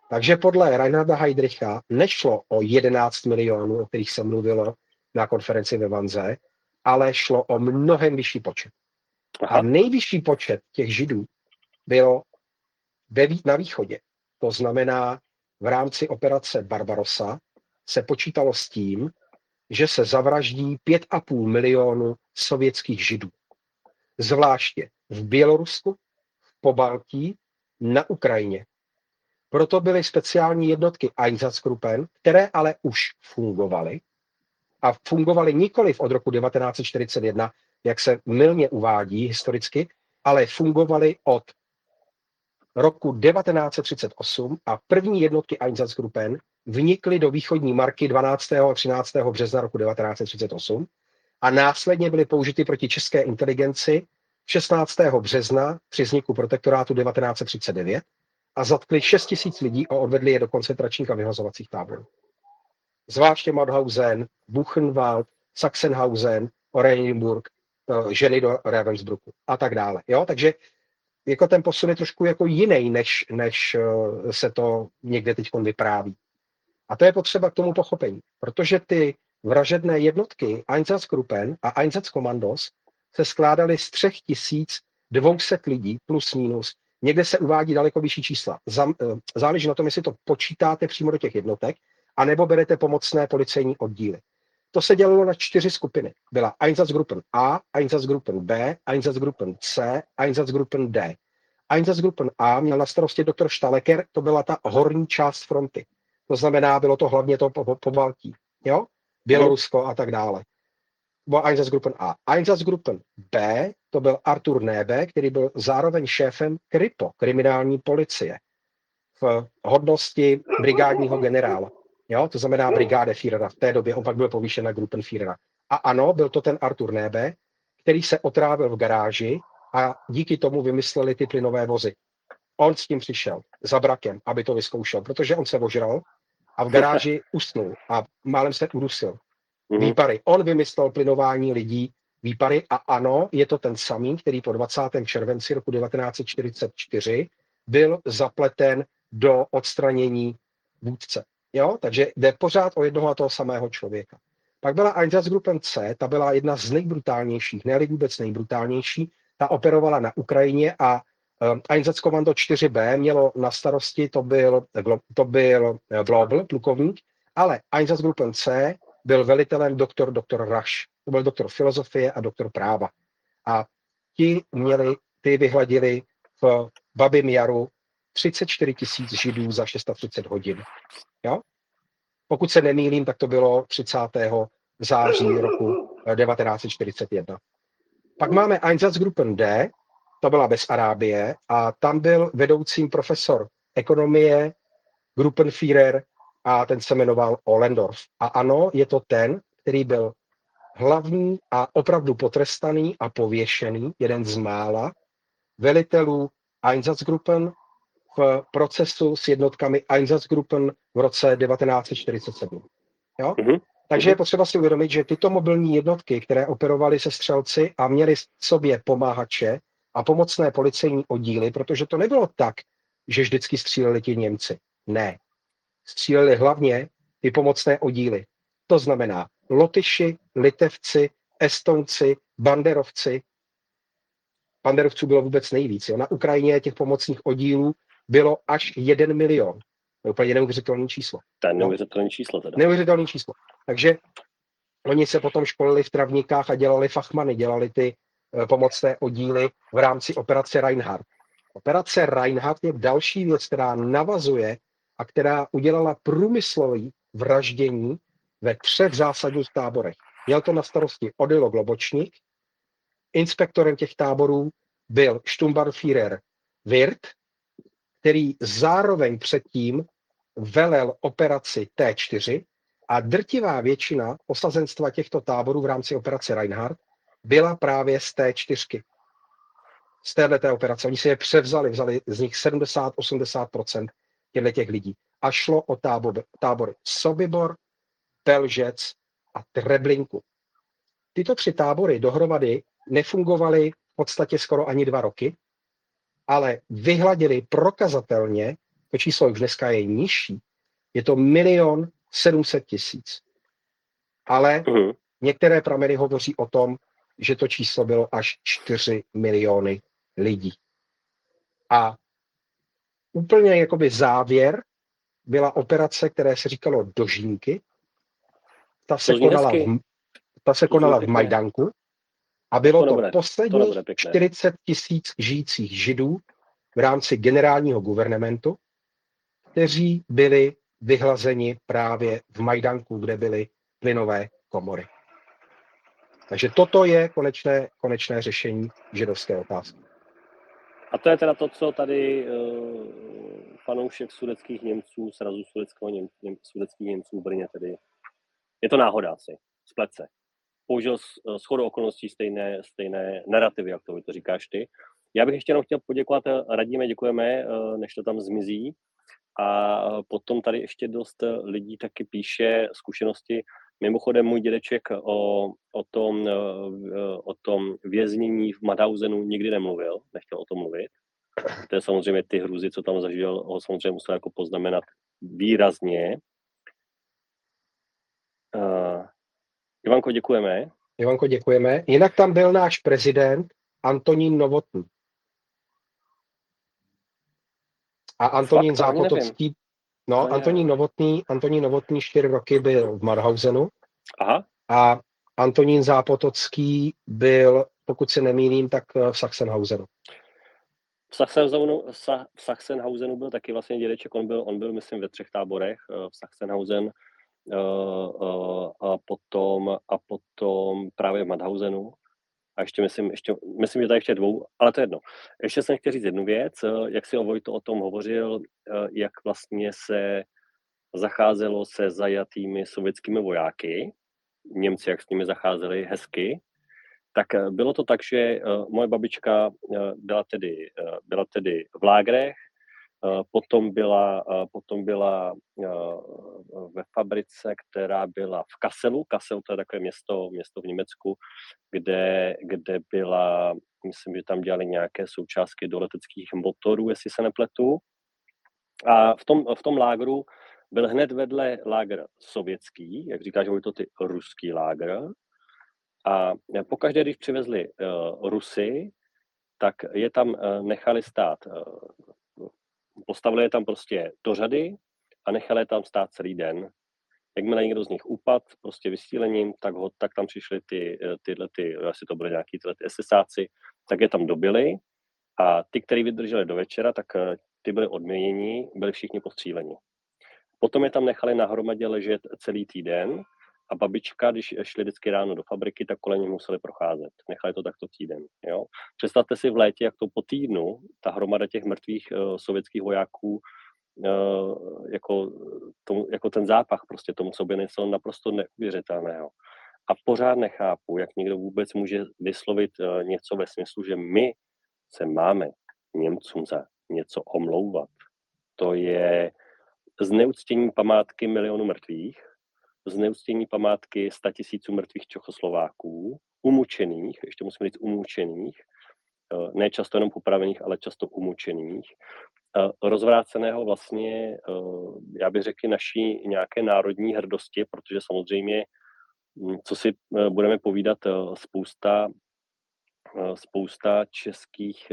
Takže podle Reinharda Heydricha nešlo o 11 milionů, o kterých se mluvilo na konferenci ve Vanze, ale šlo o mnohem vyšší počet. A nejvyšší počet těch Židů bylo na východě. To znamená, v rámci operace Barbarossa se počítalo s tím, že se zavraždí 5,5 milionu sovětských Židů. Zvláště v Bělorusku, v Pobaltí, na Ukrajině. Proto byly speciální jednotky Einsatzgruppen, které ale už fungovaly. A fungovaly nikoliv od roku 1941, jak se mylně uvádí historicky, ale fungovaly od roku 1938 a první jednotky Einsatzgruppen vnikly do východní Marky 12. a 13. března roku 1938 a následně byly použity proti české inteligenci 16. března při vzniku protektorátu 1939 a zatkli 6 000 lidí a odvedli je do koncentračních a vyhlazovacích táborů. Zvláště Mauthausen, Buchenwald, Sachsenhausen, Oranienburg, ženy do Ravensbrücku a tak dále. Jo? Takže jako ten posun je trošku jako jiný, než se to někde teď vypráví. A to je potřeba k tomu pochopení, protože ty vražedné jednotky Einsatzgruppen a Einsatzkommandos se skládaly z 3200 lidí plus minus. Někde se uvádí daleko vyšší čísla. Záleží na tom, jestli to počítáte přímo do těch jednotek, anebo berete pomocné policejní oddíly. To se dělalo na 4 skupiny. Byla Einsatzgruppen A, Einsatzgruppen B, Einsatzgruppen C, Einsatzgruppen D. Einsatzgruppen A měl na starosti doktor Stalecker, to byla ta horní část fronty. To znamená, bylo to hlavně to Pobaltí, jo? Bělorusko a tak dále. Byla Einsatzgruppen A. Einsatzgruppen B, to byl Artur Nebe, který byl zároveň šéfem KRIPO, kriminální policie, v hodnosti brigádního generála. Jo? To znamená brigáde Führera. V té době on pak byl povýšen na Gruppenführera. A ano, byl to ten Artur Nebe, který se otrávil v garáži a díky tomu vymysleli ty plynové vozy. On s tím přišel za brakem, aby to vyzkoušel, protože on se ožral a v garáži usnul a málem se udusil. Výpary. On vymyslel plynování lidí výpary a ano, je to ten samý, který po 20. červenci roku 1944 byl zapleten do odstranění vůdce. Jo? Takže jde pořád o jednoho a toho samého člověka. Pak byla Einsatzgruppen C, ta byla jedna z nejbrutálnějších, ne-li vůbec nejbrutálnější, ta operovala na Ukrajině a Einsatzkommando 4B mělo na starosti, to byl Global, plukovník, ale Einsatzgruppen C byl velitelem doktor Rasch. To byl doktor filozofie a doktor práva. A ty vyhladili v Babím Jaru 34 000 Židů za 630 hodin. Jo? Pokud se nemýlím, tak to bylo 30. září roku 1941. Pak máme Einsatzgruppen D, to byla Besarábie, a tam byl vedoucím profesor ekonomie, Gruppenführer, a ten se jmenoval Ohlendorf. A ano, je to ten, který byl hlavní a opravdu potrestaný a pověšený, jeden z mála velitelů Einsatzgruppen v procesu s jednotkami Einsatzgruppen v roce 1947. Jo? Takže je potřeba si uvědomit, že tyto mobilní jednotky, které operovaly se střelci a měly v sobě pomáhače a pomocné policejní oddíly, protože to nebylo tak, že vždycky stříleli ti Němci. Ne. Stříleli hlavně ty pomocné oddíly. To znamená Lotyši, Litevci, Estonci, Banderovci. Banderovců bylo vůbec nejvíc. Jo. Na Ukrajině těch pomocných oddílů bylo až 1 milion. To je úplně neuvěřitelné číslo. To je neuvěřitelné číslo teda. Neuvěřitelné číslo. Takže oni se potom školili v Travníkách a dělali fachmany, dělali ty pomocné oddíly v rámci operace Reinhardt. Operace Reinhardt je další věc, která navazuje a která udělala průmyslové vraždění ve 3 zásadních táborech. Měl to na starosti Odilo Globočník, inspektorem těch táborů byl Sturmbannführer Wirth, který zároveň předtím velel operaci T4 a drtivá většina osazenstva těchto táborů v rámci operace Reinhardt byla právě z T4. Z téhleté operace. Oni si je převzali, vzali z nich 70-80% těch lidí. A šlo o tábory Sobibor, Pelžec a Treblinku. Tyto 3 tábory dohromady nefungovaly v podstatě skoro ani 2 roky, ale vyhladili prokazatelně to číslo už dneska je nižší, je to 1 700 000. Ale některé prameny hovoří o tom, že to číslo bylo až 4 miliony lidí. A úplně jakoby závěr byla operace, které se říkalo Dožínky. Ta se konala v Majdanku a bylo to posledních 40 000 žijících Židů v rámci generálního guvernementu, kteří byli vyhlazeni právě v Majdanku, kde byly plynové komory. Takže toto je konečné řešení židovské otázky. A to je teda to, co tady fanoušek sudetských Němců, srazu sudetských Němců v Brně tedy. Je to náhoda asi, splet se. Použil shodou okolností stejné narrativy, jak to říkáš ty. Já bych ještě jenom chtěl poděkovat, Radíme, děkujeme, než to tam zmizí. A potom tady ještě dost lidí taky píše zkušenosti. Mimochodem můj dědeček o tom věznění v Mauthausenu nikdy nemluvil, nechtěl o tom mluvit. To je samozřejmě ty hrůzy, co tam zažil, ho samozřejmě musel jako poznamenat výrazně. Ivanko, děkujeme. Ivanko, děkujeme. Jinak tam byl náš prezident Antonín Novotný. A Antonín Zápotocký, Antonín Novotný 4 roky byl v Mauthausenu. Aha. A Antonín Zápotocký byl, pokud se nemýlím, tak v Sachsenhausenu. V Sachsenhausenu byl taky vlastně dědeček, on byl myslím ve 3 táborech, v Sachsenhausen a potom právě v Mauthausenu. A ještě myslím, že tady ještě 2, ale to je jedno. Ještě jsem chtěl říct jednu věc, jak si Vojto o tom hovořil, jak vlastně se zacházelo se zajatými sovětskými vojáky, Němci, jak s nimi zacházeli hezky, tak bylo to tak, že moje babička byla tedy v lágrech, potom byla ve fabrice, která byla v Kasselu. Kassel, to je takové město v Německu, kde byla, myslím, že tam dělali nějaké součástky do leteckých motorů, jestli se nepletu. A v tom lágru byl hned vedle lágr sovětský, jak říkáš, že to ty ruský lágr. A pokaždé, když přivezli Rusy, tak je tam nechali stát, postavili je tam prostě do řady a nechali je tam stát celý den. Jakmile někdo z nich upad prostě vysílením, tak tam přišli tyhle, asi to byly nějaký tyhle SSáci, tak je tam dobili a ty, kteří vydrželi do večera, tak ty byli odměněni, byli všichni postříleni. Potom je tam nechali na hromadě ležet celý týden a babička, když šli vždycky ráno do fabriky, tak kolem nich museli procházet. Nechali to takto týden. Jo? Představte si v létě, jak to po týdnu, ta hromada těch mrtvých sovětských vojáků, jako ten zápach prostě tomu sobě něco naprosto neuvěřitelného. A pořád nechápu, jak někdo vůbec může vyslovit něco ve smyslu, že my se máme Němcům za něco omlouvat. To je zneuctění památky milionu mrtvých, zneuctění památky 100 000 mrtvých Čechoslováků, umučených, ještě musím říct umučených, ne často jenom popravených, ale často umučených, rozvráceného vlastně, já bych řekl, naší nějaké národní hrdosti, protože samozřejmě, co si budeme povídat, spousta českých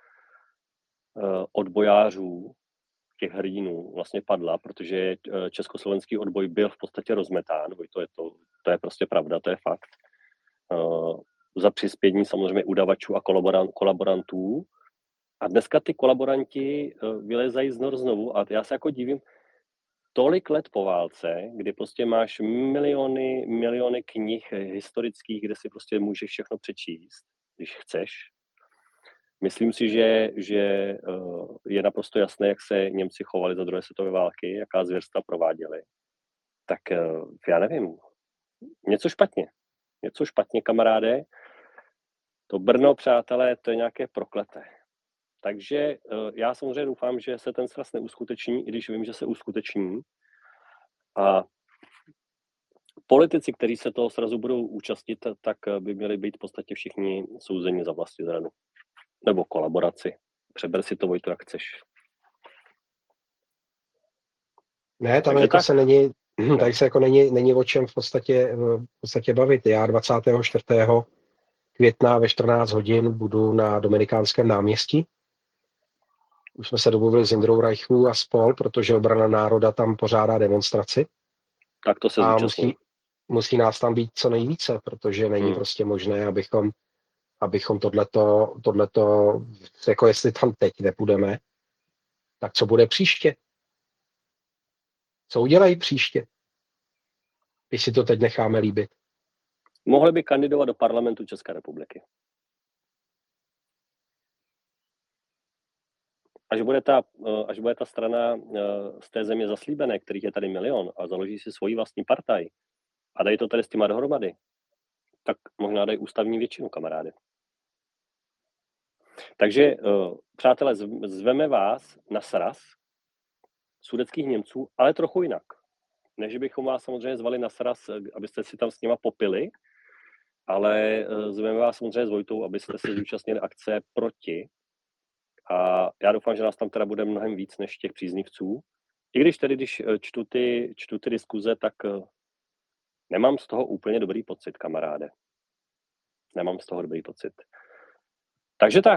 odbojářů, těch hrdinů vlastně padla, protože československý odboj byl v podstatě rozmetán, to je prostě pravda, to je fakt. Za přispění samozřejmě udavačů a kolaborantů. A dneska ty kolaboranti vylezají znovu a já se jako divím, tolik let po válce, kdy prostě máš miliony knih historických, kde si prostě můžeš všechno přečíst, když chceš. Myslím si, že je naprosto jasné, jak se Němci chovali za druhé světové války, jaká zvěrstva prováděli. Tak já nevím, něco špatně, kamaráde. To Brno, přátelé, to je nějaké prokleté. Takže já samozřejmě doufám, že se ten sraz neuskuteční, i když vím, že se uskuteční. A politici, kteří se toho srazu budou účastnit, tak by měli být v podstatě všichni souzeni za vlastizradu. Nebo kolaboraci. Přeber si to, Vojto, jak chceš. Ne, tam Takže jako tak. se není, tady se jako není o čem v podstatě bavit. Já 24. května ve 14 hodin budu na Dominikánském náměstí. Už jsme se domluvili s Jindrou Reichů a spol, protože Obrana národa tam pořádá demonstraci. Tak to se A zúčastním. musí nás tam být co nejvíce, protože není prostě možné, abychom tohleto, jako jestli tam teď nepůjdeme, tak co bude příště? Co udělají příště? Když si to teď necháme líbit. Mohli by kandidovat do parlamentu České republiky. Až bude ta strana z té země zaslíbené, kterých je tady milion, a založí si svoji vlastní partaj a dají to tady s těma dohromady, tak možná dají ústavní většinu, kamarády. Takže, přátelé, zveme vás na sraz sudetských Němců, ale trochu jinak. Než bychom vás samozřejmě zvali na sraz, abyste si tam s nima popili, ale zveme vás samozřejmě s Vojtou, abyste se zúčastnili akce proti. A já doufám, že nás tam teda bude mnohem víc než těch příznivců. I když tedy, když čtu ty diskuze, tak nemám z toho úplně dobrý pocit, kamaráde. Nemám z toho dobrý pocit. Takže tak.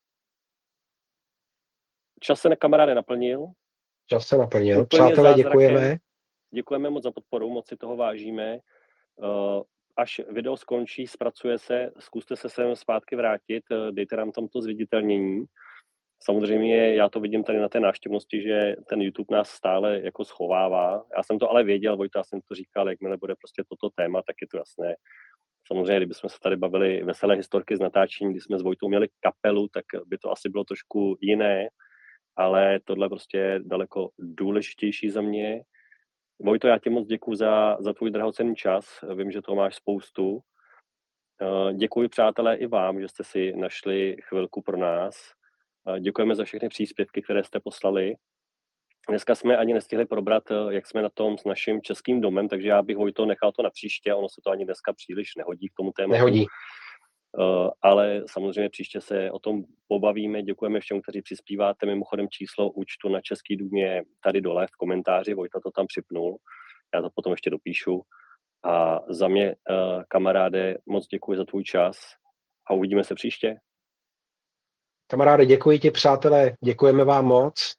Čas se kamaráde naplnil. Čas se naplnil. Úplně Přátelé, zázrakem. děkujeme. Děkujeme moc za podporu, moc si toho vážíme. Až video skončí, zpracuje se, zkuste se sem zpátky vrátit, dejte nám tam to zviditelnění. Samozřejmě já to vidím tady na té návštěvnosti, že ten YouTube nás stále jako schovává. Já jsem to ale věděl, Vojta, já jsem to říkal, jakmile bude prostě toto téma, tak je to jasné. Samozřejmě, kdybychom se tady bavili veselé historky z natáčení, kdy jsme s Vojtou měli kapelu, tak by to asi bylo trošku jiné, ale tohle prostě je daleko důležitější za mě. Vojto, já ti moc děkuji za tvůj drahocenný čas, vím, že toho máš spoustu. Děkuji, přátelé, i vám, že jste si našli chvilku pro nás. Děkujeme za všechny příspěvky, které jste poslali. Dneska jsme ani nestihli probrat, jak jsme na tom s naším českým domem, takže já bych, Vojto, nechal to na příště, ono se to ani dneska příliš nehodí k tomu tématu. Nehodí. Ale samozřejmě příště se o tom pobavíme. Děkujeme všem, kteří přispíváte. Mimochodem číslo účtu na Český dům je tady dole v komentáři, Vojta to tam připnul. Já to potom ještě dopíšu. A za mě, kamaráde, moc děkuji za tvůj čas a uvidíme se příště. Kamaráde, děkuji ti, přátelé, děkujeme vám moc.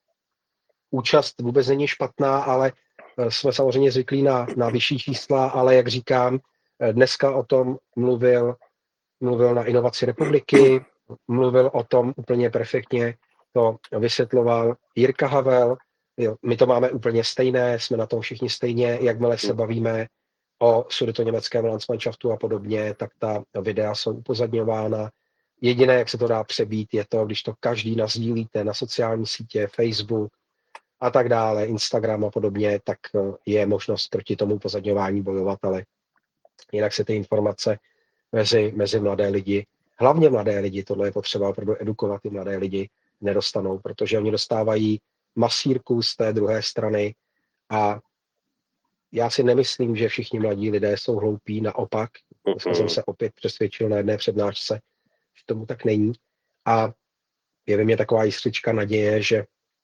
Účast vůbec není špatná, ale jsme samozřejmě zvyklí na vyšší čísla, ale jak říkám, dneska o tom mluvil na Inovaci republiky, mluvil o tom úplně perfektně, to vysvětloval Jirka Havel. Jo, my to máme úplně stejné, jsme na tom všichni stejně, jakmile se bavíme o sudetoněmeckém Landsmannschaftu a podobně, tak ta videa jsou upozadňována. Jediné, jak se to dá přebít, je to, když to každý nasdílíte na sociální sítě, Facebook a tak dále, Instagram a podobně, tak je možnost proti tomu upozadňování bojovat, ale jinak se ty informace mezi mladé lidi, hlavně mladé lidi, tohle je potřeba opravdu edukovat i mladé lidi, nedostanou, protože oni dostávají masírku z té druhé strany a já si nemyslím, že všichni mladí lidé jsou hloupí, naopak, jsem se opět přesvědčil na jedné přednášce, že tomu tak není a je ve mně taková jiskřička naděje, že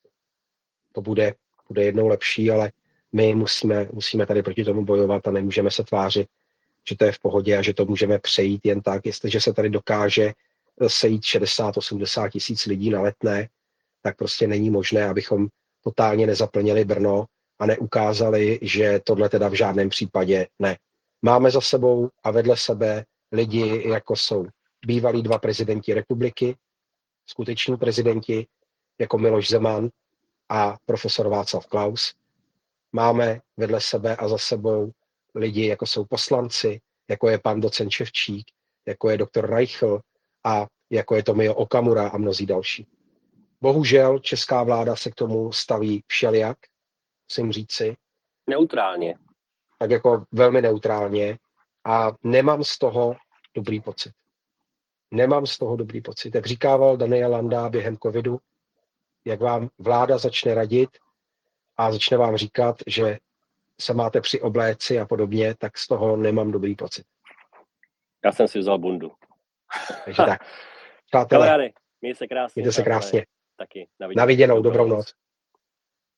to bude jednou lepší, ale my musíme tady proti tomu bojovat a nemůžeme se tvářit, že to je v pohodě a že to můžeme přejít jen tak. Jestliže se tady dokáže sejít 60-80 tisíc lidí na Letné, tak prostě není možné, abychom totálně nezaplnili Brno a neukázali, že tohle teda v žádném případě ne. Máme za sebou a vedle sebe lidi, jako jsou bývalí 2 prezidenti republiky, skuteční prezidenti, jako Miloš Zeman a profesor Václav Klaus. Máme vedle sebe a za sebou lidi, jako jsou poslanci, jako je pan docent Ševčík, jako je doktor Reichl a jako je Tomio Okamura a mnozí další. Bohužel česká vláda se k tomu staví všelijak, musím říci. Neutrálně. Tak jako velmi neutrálně a nemám z toho dobrý pocit. Jak říkával Daniel Landa během covidu, jak vám vláda začne radit a začne vám říkat, že se máte při obléci a podobně, tak z toho nemám dobrý pocit. Já jsem si vzal bundu. Takže tak. Přátelé, Kamarády, mějte se krásně. mějte se krásně. Taky. Na viděnou, dobrou noc.